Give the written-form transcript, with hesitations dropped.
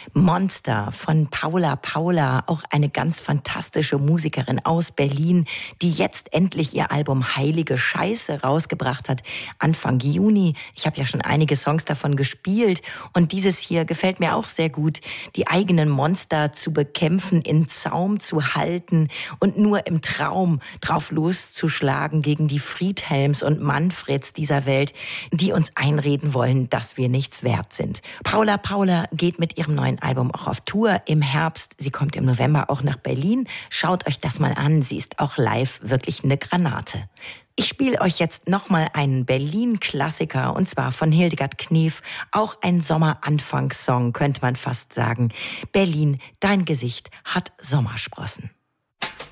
Monster von Paula Paula, auch eine ganz fantastische Musikerin aus Berlin, die jetzt endlich ihr Album Heilige Scheiße rausgebracht hat, Anfang Juni. Ich habe ja schon einige Songs davon gespielt und dieses hier gefällt mir auch sehr gut. Die eigenen Monster zu bekämpfen, in Zaum zu halten und nur im Traum drauf loszuschlagen gegen die Friedhelms und Manfreds dieser Welt, die uns einreden wollen, dass wir nichts wert sind. Paula Paula geht mit ihrem neuen Album auch auf Tour im Herbst. Sie kommt im November auch nach Berlin. Schaut euch das mal an. Sie ist auch live wirklich eine Granate. Ich spiele euch jetzt nochmal einen Berlin-Klassiker, und zwar von Hildegard Knef. Auch ein Sommeranfangssong, könnte man fast sagen. Berlin, dein Gesicht hat Sommersprossen.